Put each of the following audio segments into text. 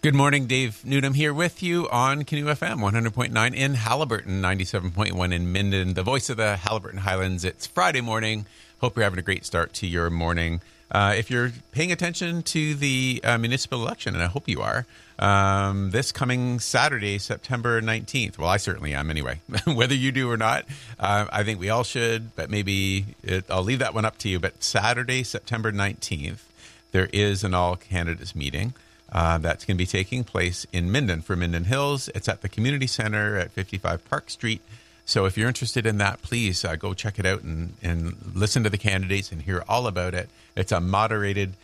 Good morning, Dave Needham here with you on Canoe FM 100.9 in Haliburton, 97.1 in Minden, the voice of the Haliburton Highlands. It's Friday morning. Hope you're having a great start to your morning. If you're paying attention to the municipal election, and I hope you are, this coming Saturday, September 19th. Well, I certainly am anyway. Whether you do or not, I think we all should, but I'll leave that one up to you. But Saturday, September 19th, there is an all-candidates meeting. That's going to be taking place in Minden for Minden Hills. It's at the Community Center at 55 Park Street. So if you're interested in that, please go check it out and listen to the candidates and hear all about it. It's a moderated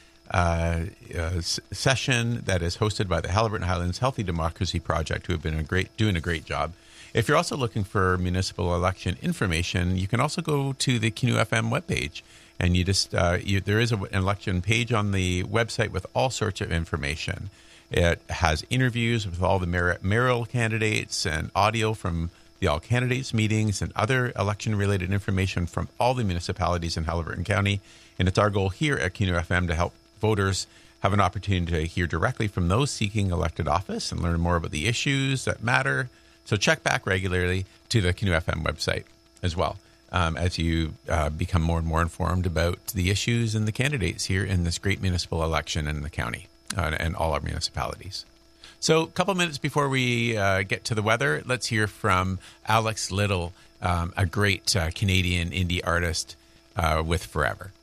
session that is hosted by the Haliburton Highlands Healthy Democracy Project, who have been doing a great job. If you're also looking for municipal election information, you can also go to the Canoe FM webpage. And there is an election page on the website with all sorts of information. It has interviews with all the mayoral candidates and audio from the all candidates meetings and other election-related information from all the municipalities in Haliburton County. And it's our goal here at Canoe FM to help voters have an opportunity to hear directly from those seeking elected office and learn more about the issues that matter. So check back regularly to the Canoe FM website as well. As you become more and more informed about the issues and the candidates here in this great municipal election in the county and all our municipalities. So a couple minutes before we get to the weather, let's hear from Alex Little, a great Canadian indie artist with Forever.